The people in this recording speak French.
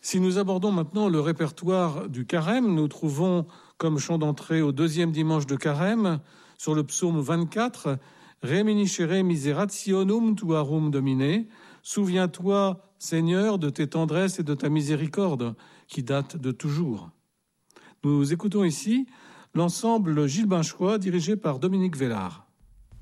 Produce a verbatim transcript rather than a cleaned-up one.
Si nous abordons maintenant le répertoire du carême, nous trouvons comme chant d'entrée au deuxième dimanche de carême, sur le psaume vingt-quatre, « Reminiscere miserationum tuarum Domine » « Souviens-toi, Seigneur, de tes tendresses et de ta miséricorde » qui date de toujours. Nous écoutons ici l'ensemble Gilles Binchois dirigé par Dominique Vellard.